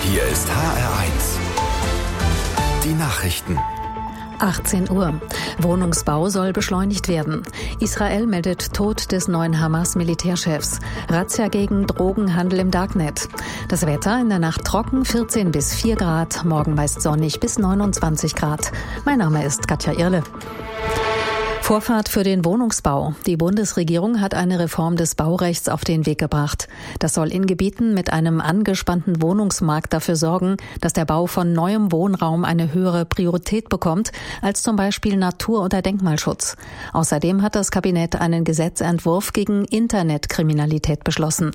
Hier ist HR1. Die Nachrichten. 18 Uhr. Wohnungsbau soll beschleunigt werden. Israel meldet Tod des neuen Hamas-Militärchefs. Razzia gegen Drogenhandel im Darknet. Das Wetter in der Nacht trocken, 14 bis 4 Grad. Morgen meist sonnig bis 29 Grad. Mein Name ist Katja Irle. Vorfahrt für den Wohnungsbau. Die Bundesregierung hat eine Reform des Baurechts auf den Weg gebracht. Das soll in Gebieten mit einem angespannten Wohnungsmarkt dafür sorgen, dass der Bau von neuem Wohnraum eine höhere Priorität bekommt, als zum Beispiel Natur- oder Denkmalschutz. Außerdem hat das Kabinett einen Gesetzentwurf gegen Internetkriminalität beschlossen.